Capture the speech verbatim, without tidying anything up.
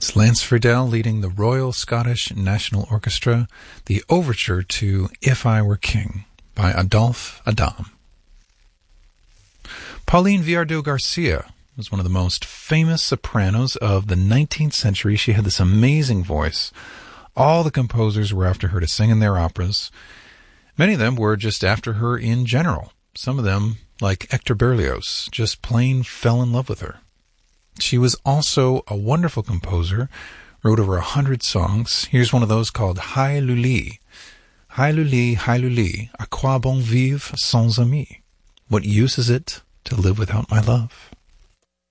It's Lance Friedel leading the Royal Scottish National Orchestra, the overture to If I Were King by Adolphe Adam. Pauline Viardot-Garcia was one of the most famous sopranos of the nineteenth century. She had this amazing voice. All the composers were after her to sing in their operas. Many of them were just after her in general. Some of them, like Hector Berlioz, just plain fell in love with her. She was also a wonderful composer, wrote over a hundred songs. Here's one of those called Hi Luli. Hi Luli, Hi Luli, à quoi bon vivre sans amis? What use is it to live without my love?